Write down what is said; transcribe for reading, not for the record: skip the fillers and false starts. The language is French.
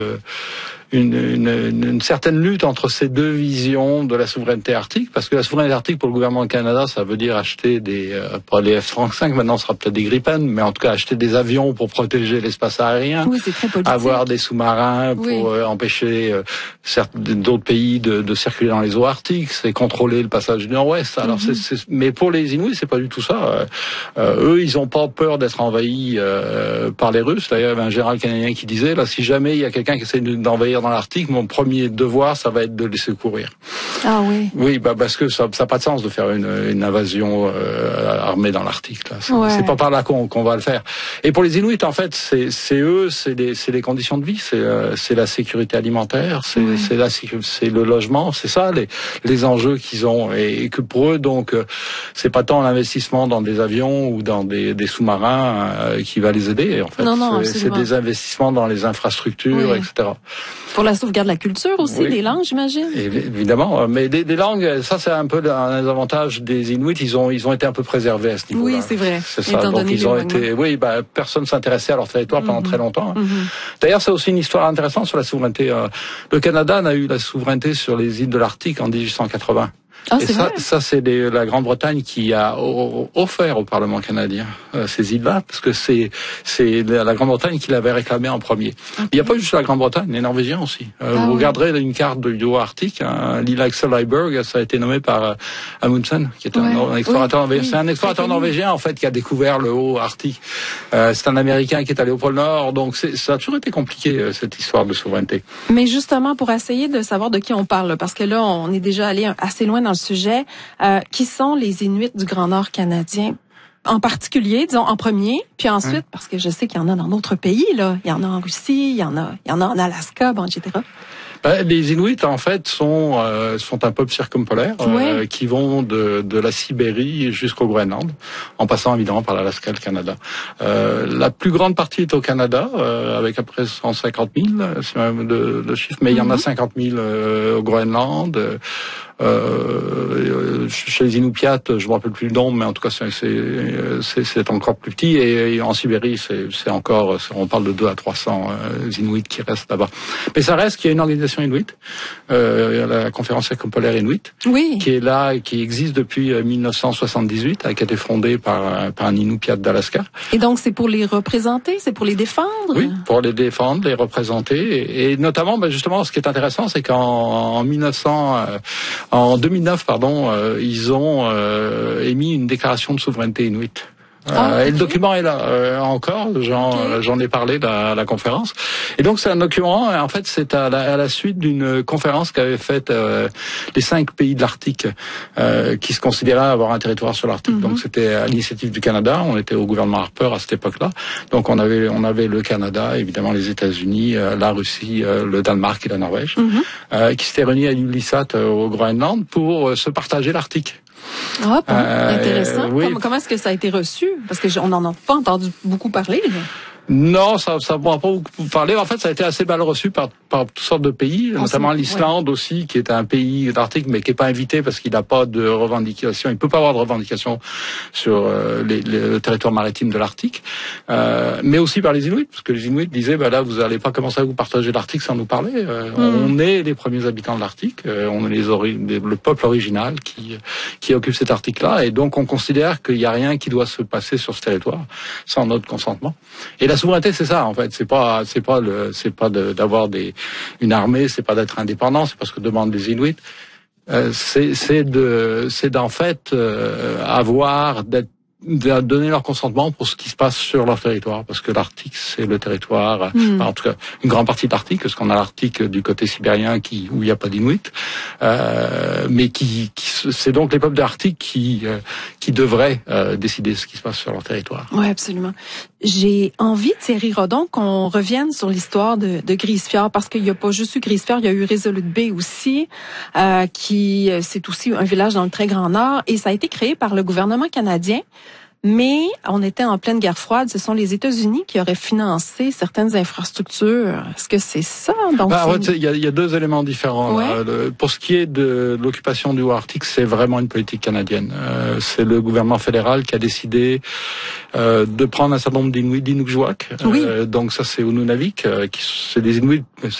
une certaine lutte entre ces deux visions de la souveraineté arctique, parce que la souveraineté arctique pour le gouvernement du Canada, ça veut dire acheter pas les F-35, maintenant ce sera peut-être des Gripen, mais en tout cas acheter des avions pour protéger l'espace aérien, oui, c'est très politique. Avoir des sous-marins pour empêcher d'autres pays de circuler dans les eaux arctiques, c'est contrôler le passage du Nord-Ouest. Alors mais pour les Inuits, c'est pas du tout ça. Eux, ils ont pas peur d'être envahis par les Russes. D'ailleurs, il y avait un général canadien qui disait, là, si jamais il y a quelqu'un qui essaie d'envahir dans l'Arctique, mon premier devoir, ça va être de les secourir. Ah oui. Oui, parce que ça n'a pas de sens de faire une invasion armée dans l'Arctique. Là. C'est pas par là qu'on va le faire. Et pour les Inuits, en fait, c'est les conditions de vie, c'est la sécurité alimentaire, c'est le logement, c'est ça les enjeux qu'ils ont, et que pour eux, donc, c'est pas tant l'investissement dans des avions ou dans des sous-marins qui va les aider. En fait, c'est des investissements dans les infrastructures, etc. Pour la sauvegarde de la culture aussi, des langues, j'imagine. Évidemment, mais des langues, ça c'est un peu un des avantages des Inuits. Ils ont été un peu préservés à ce niveau-là. Oui, c'est vrai. C'est ça. Donc ils ont été, personne s'intéressait à leur territoire pendant très longtemps. D'ailleurs, c'est aussi une histoire intéressante sur la souveraineté. Le Canada n'a eu la souveraineté sur les îles de l'Arctique en 1880. Ah, et ça c'est la Grande-Bretagne qui a offert au Parlement canadien ces îles-là, parce que c'est la Grande-Bretagne qui l'avait réclamé en premier. Okay. Il n'y a pas juste la Grande-Bretagne, les Norvégiens aussi. Vous regarderez une carte du haut Arctique, l'île Axel Heiberg, ça a été nommé par Amundsen, qui est un explorateur norvégien. C'est un explorateur norvégien en fait qui a découvert le haut Arctique. C'est un Américain qui est allé au pôle Nord, donc ça a toujours été compliqué cette histoire de souveraineté. Mais justement, pour essayer de savoir de qui on parle, parce que là, on est déjà allé assez loin dans le sujet, qui sont les Inuits du Grand Nord canadien, en particulier, disons, en premier, puis ensuite, parce que je sais qu'il y en a dans d'autres pays, là, il y en a en Russie, il y en a en Alaska, etc. Les Inuits, en fait, sont un peuple circumpolaire qui vont de la Sibérie jusqu'au Groenland, en passant évidemment par l'Alaska et le Canada. La plus grande partie est au Canada, avec à peu près 150 000, c'est même le chiffre, mais il y en a 50 000 au Groenland. Chez les Inupiats, je me rappelle plus le nombre, mais en tout cas c'est encore plus petit. Et en Sibérie, c'est encore, on parle de 200 à 300 Inuits qui restent là-bas. Mais ça reste qu'il y a une organisation Inuit, la conférence circumpolaire Inuit, qui est là, qui existe depuis 1978, qui a été fondée par un Inupiat d'Alaska. Et donc c'est pour les représenter, c'est pour les défendre. Oui, pour les défendre, les représenter, et notamment, justement, ce qui est intéressant, c'est qu'en 2009, ils ont émis une déclaration de souveraineté inuite. Et le document est là encore, j'en ai parlé à la conférence. Et donc c'est un document, en fait c'est à la suite d'une conférence qu'avaient faite les 5 pays de l'Arctique qui se considéraient avoir un territoire sur l'Arctique. Donc c'était à l'initiative du Canada, on était au gouvernement Harper à cette époque-là. Donc on avait le Canada, évidemment les États-Unis, la Russie, le Danemark et la Norvège, qui s'étaient réunis à Ilulissat au Groenland pour se partager l'Arctique. Ah, bon, intéressant. Comment est-ce que ça a été reçu? Parce que on n'en a pas entendu beaucoup parler. Là. Non, ça ne m'a pas beaucoup parlé. En fait, ça a été assez mal reçu par toutes sortes de pays, notamment l'Islande aussi, qui est un pays d'Arctique, mais qui n'est pas invité parce qu'il n'a pas de revendication. Il ne peut pas avoir de revendication sur le territoire maritime de l'Arctique. Mais aussi par les Inuits, parce que les Inuits disaient, là, vous n'allez pas commencer à vous partager l'Arctique sans nous parler. On est les premiers habitants de l'Arctique. On est le peuple original qui occupe cet Arctique-là. Et donc, on considère qu'il n'y a rien qui doit se passer sur ce territoire sans notre consentement. Et la souveraineté, c'est ça, en fait. C'est pas d'avoir une armée, c'est pas d'être indépendant, c'est pas ce que demandent les Inuits. C'est d'en fait de donner leur consentement pour ce qui se passe sur leur territoire, parce que l'Arctique, c'est le territoire, en tout cas, une grande partie de l'Arctique, parce qu'on a l'Arctique du côté sibérien où il n'y a pas d'Inuit, mais c'est donc les peuples de l'Arctique qui devraient décider ce qui se passe sur leur territoire. Oui, absolument. J'ai envie, Thierry Rodon, qu'on revienne sur l'histoire de Grise-Fjord, parce qu'il n'y a pas juste eu Grise-Fjord, il y a eu Resolute Bay aussi, c'est aussi un village dans le très grand nord, et ça a été créé par le gouvernement canadien mais on était en pleine guerre froide. Ce sont les États-Unis qui auraient financé certaines infrastructures. Est-ce que c'est ça? Donc, il y a deux éléments différents. Ouais. Pour ce qui est de l'occupation du Haut-Arctique, c'est vraiment une politique canadienne. C'est le gouvernement fédéral qui a décidé de prendre un certain nombre d'Inukjuak. Oui. Donc ça, c'est au Nunavik. C'est des Inuits.